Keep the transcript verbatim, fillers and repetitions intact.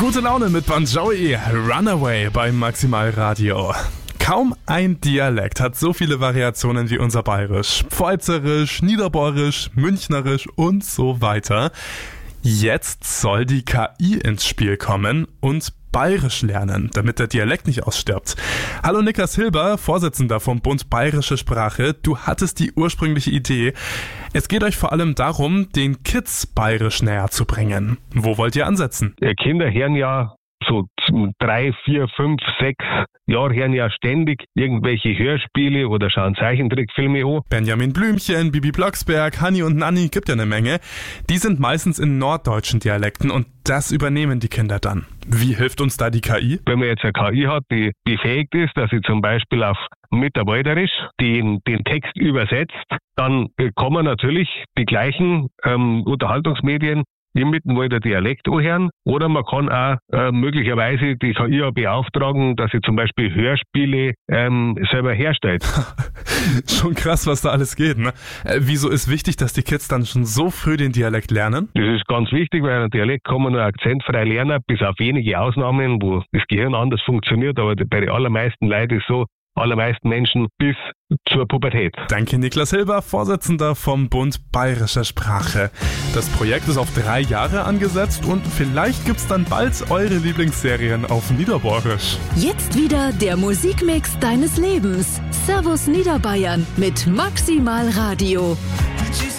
Gute Laune mit Bon Jovi, Runaway bei Maximal Radio. Kaum ein Dialekt hat so viele Variationen wie unser Bayerisch. Pfälzerisch, Niederbayerisch, Münchnerisch und so weiter. Jetzt soll die K I ins Spiel kommen und Bayerisch lernen, damit der Dialekt nicht ausstirbt. Hallo Niklas Hilber, Vorsitzender vom Bund Bayerische Sprache. Du hattest die ursprüngliche Idee. Es geht euch vor allem darum, den Kids Bayerisch näher zu bringen. Wo wollt ihr ansetzen? Kinder hören ja so drei, vier, fünf, sechs Jahre hören ja ständig irgendwelche Hörspiele oder schauen Zeichentrickfilme an. Benjamin Blümchen, Bibi Blocksberg, Hanni und Nanni, gibt ja eine Menge. Die sind meistens in norddeutschen Dialekten und das übernehmen die Kinder dann. Wie hilft uns da die K I? Wenn man jetzt eine K I hat, die befähigt ist, dass sie zum Beispiel auf Mitarbeiterisch den, den Text übersetzt, dann kann man natürlich die gleichen ähm, Unterhaltungsmedien mitten mal der Dialekt anhören. Oder man kann auch äh, möglicherweise die K I beauftragen, dass sie zum Beispiel Hörspiele ähm, selber herstellt. Schon krass, was da alles geht, ne? Äh, wieso ist wichtig, dass die Kids dann schon so früh den Dialekt lernen? Das ist ganz wichtig, weil ein Dialekt kann man nur akzentfrei lernen, bis auf wenige Ausnahmen, wo das Gehirn anders funktioniert. Aber bei den allermeisten Leuten ist so, allermeisten Menschen bis zur Pubertät. Danke Niklas Hilber, Vorsitzender vom Bund Bayerischer Sprache. Das Projekt ist auf drei Jahre angesetzt und vielleicht gibt's dann bald eure Lieblingsserien auf Niederbayerisch. Jetzt wieder der Musikmix deines Lebens. Servus Niederbayern mit Maximal Radio.